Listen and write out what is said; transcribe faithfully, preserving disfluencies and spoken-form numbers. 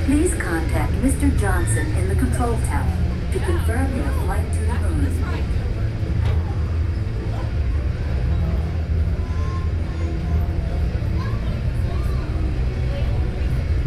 Please contact Mister Johnson in the control tower to confirm your flight to the moon.